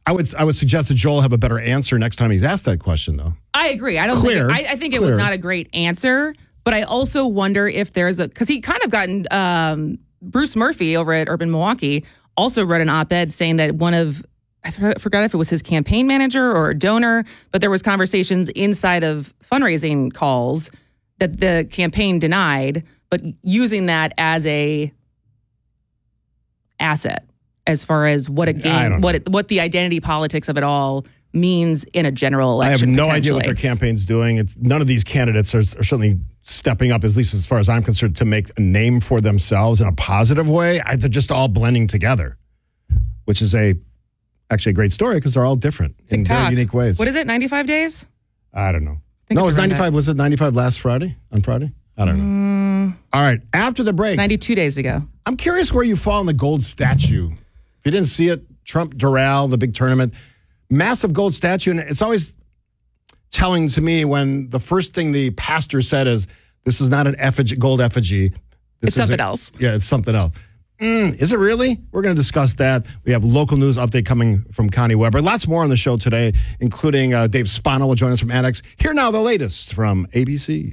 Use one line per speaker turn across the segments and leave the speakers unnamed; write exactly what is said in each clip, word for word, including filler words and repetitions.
I would I would suggest that Joel have a better answer next time he's asked that question, though.
I agree. I don't
Clear.
think it, I, I think it
Clear.
was not a great answer, but I also wonder if there's a because he kind of gotten um, Bruce Murphy over at Urban Milwaukee also wrote an op-ed saying that one of I forgot if it was his campaign manager or a donor, but there was conversations inside of fundraising calls that the campaign denied, but using that as a asset as far as what a game, what it, what the identity politics of it all means in a general election.
I have no idea what their campaign's doing. It's, none of these candidates are, are certainly stepping up, at least as far as I'm concerned, to make a name for themselves in a positive way. I, they're just all blending together, which is a actually a great story because they're all different in
TikTok.
very unique ways.
What is it, ninety-five days?
I don't know. No, it was ninety-five. Was it ninety-five last Friday? On Friday? I don't know. Mm. All right. After the break.
ninety-two days ago.
I'm curious where you fall on the gold statue. If you didn't see it, Trump Doral, the big tournament, massive gold statue. And it's always telling to me when the first thing the pastor said is, this is not an effigy, gold effigy. This
it's
is
something
a,
else.
Yeah, it's something else. Mm, is it really? We're going to discuss that. We have local news update coming from Connie Weber. Lots more on the show today, including uh, Dave Spano will join us from Annex. Here now, the latest from A B C.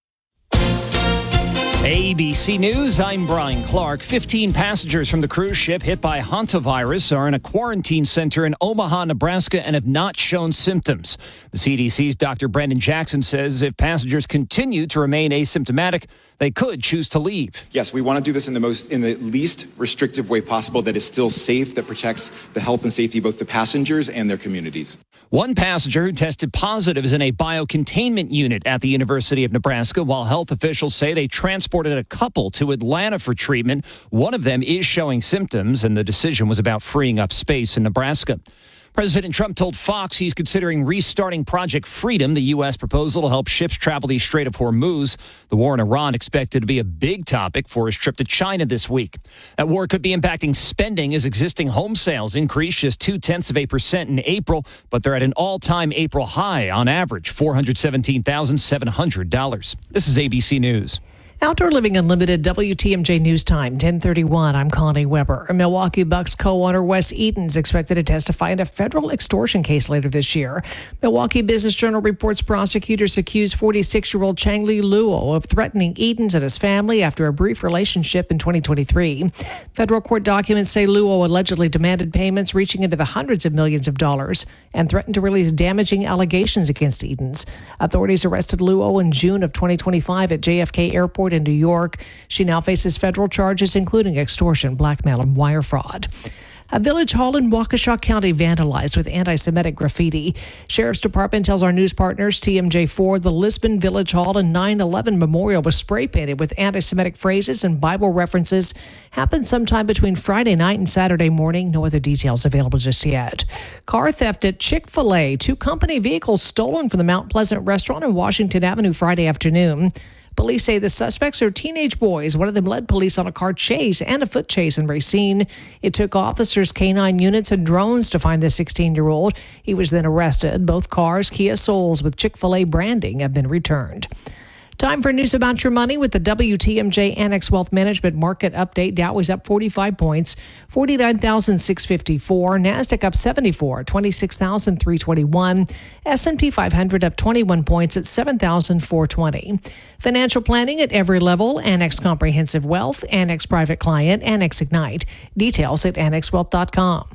A B C News, I'm Brian Clark. fifteen passengers from the cruise ship hit by hantavirus are in a quarantine center in Omaha, Nebraska, and have not shown symptoms. The C D C's Doctor Brendan Jackson says if passengers continue to remain asymptomatic, they could choose to leave.
Yes, we want to do this in the most, in the least restrictive way possible that is still safe, that protects the health and safety of both the passengers and their communities.
One passenger who tested positive is in a biocontainment unit at the University of Nebraska, while health officials say they transported a couple to Atlanta for treatment. One of them is showing symptoms, and the decision was about freeing up space in Nebraska. President Trump told Fox he's considering restarting Project Freedom, the U S proposal to help ships travel the Strait of Hormuz. The war in Iran expected to be a big topic for his trip to China this week. That war could be impacting spending as existing home sales increased just two-tenths of a percent in April, but they're at an all-time April high on average, four hundred seventeen thousand seven hundred dollars. This is A B C News.
Outdoor Living Unlimited, W T M J News Time, ten thirty-one. I'm Connie Weber. Milwaukee Bucks co-owner Wes Eaton is expected to testify in a federal extortion case later this year. Milwaukee Business Journal reports prosecutors accuse forty-six-year-old Chang-Li Luo of threatening Eaton's and his family after a brief relationship in twenty twenty-three. Federal court documents say Luo allegedly demanded payments reaching into the hundreds of millions of dollars and threatened to release damaging allegations against Eaton's. Authorities arrested Luo in June of twenty twenty-five at J F K Airport in New York. She now faces federal charges, including extortion, blackmail, and wire fraud. A village hall in Waukesha County vandalized with anti-Semitic graffiti. Sheriff's Department tells our news partners T M J four the Lisbon Village Hall and nine eleven Memorial was spray painted with anti-Semitic phrases and Bible references. Happened sometime between Friday night and Saturday morning. No other details available just yet. Car theft at Chick-fil-A. Two company vehicles stolen from the Mount Pleasant restaurant on Washington Avenue Friday afternoon. Police say the suspects are teenage boys. One of them led police on a car chase and a foot chase in Racine. It took officers, canine units, and drones to find the sixteen-year-old. He was then arrested. Both cars, Kia Souls with Chick-fil-A branding, have been returned. Time for news about your money with the W T M J Annex Wealth Management Market Update. Dow is up forty-five points, forty-nine thousand six hundred fifty-four. NASDAQ up seventy-four, twenty-six thousand three hundred twenty-one. S and P five hundred up twenty-one points at seven thousand four hundred twenty. Financial planning at every level. Annex Comprehensive Wealth, Annex Private Client, Annex Ignite. Details at annex wealth dot com.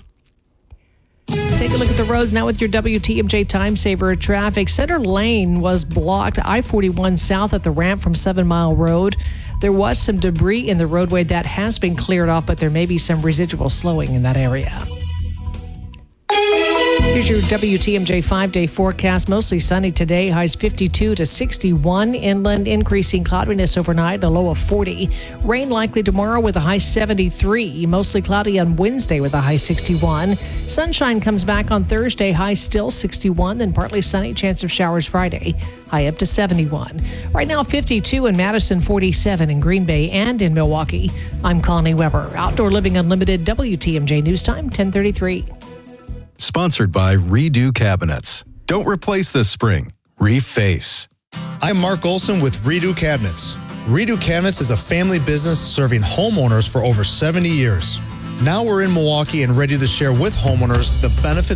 Take a look at the roads now with your W T M J Time Saver traffic. Center Lane was blocked. I forty-one south at the ramp from Seven Mile Road. There was some debris in the roadway that has been cleared off, but there may be some residual slowing in that area. Here's your W T M J five-day forecast. Mostly sunny today. Highs fifty-two to sixty-one. Inland increasing cloudiness overnight, a low of forty. Rain likely tomorrow with a high seventy-three. Mostly cloudy on Wednesday with a high sixty-one. Sunshine comes back on Thursday. High still sixty-one. Then partly sunny. Chance of showers Friday. High up to seventy-one. Right now fifty-two in Madison, forty-seven in Green Bay and in Milwaukee. I'm Connie Weber. Outdoor Living Unlimited, W T M J News Time, ten thirty-three.
Sponsored by Redo Cabinets. Don't replace this spring. Reface.
I'm Mark Olson with Redo Cabinets. Redo Cabinets is a family business serving homeowners for over seventy years. Now we're in Milwaukee and ready to share with homeowners the benefits